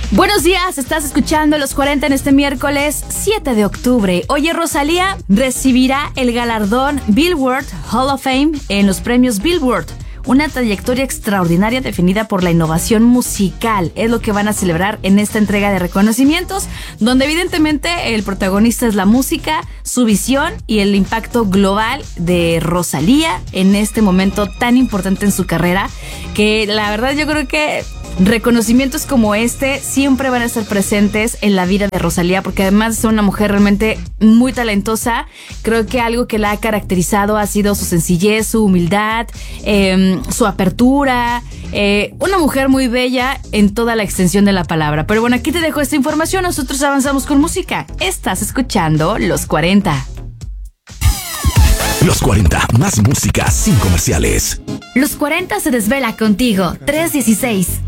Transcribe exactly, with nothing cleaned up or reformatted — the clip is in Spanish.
Buenos días, estás escuchando Los cuarenta en este miércoles siete de octubre. Oye, Rosalía recibirá el galardón Billboard Hall of Fame en los premios Billboard. Una trayectoria extraordinaria definida por la innovación musical. Es lo que van a celebrar en esta entrega de reconocimientos, donde evidentemente el protagonista es la música, su visión y el impacto global de Rosalía en este momento tan importante en su carrera, que la verdad yo creo que reconocimientos como este siempre van a estar presentes en la vida de Rosalía, porque además es una mujer realmente muy talentosa. Creo que algo que la ha caracterizado ha sido su sencillez, su humildad, eh, su apertura. Eh, una mujer muy bella en toda la extensión de la palabra. Pero bueno, aquí te dejo esta información. Nosotros avanzamos con música. Estás escuchando Los cuarenta. Los cuarenta, más música sin comerciales. Los cuarenta se desvela contigo. tres dieciséis.